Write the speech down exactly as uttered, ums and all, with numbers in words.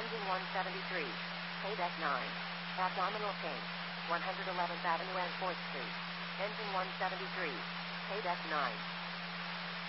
Engine one seventy-three. K deck nine. Abdominal change. one hundred eleventh Avenue and fourth Street. Engine one seventy-three. K deck nine.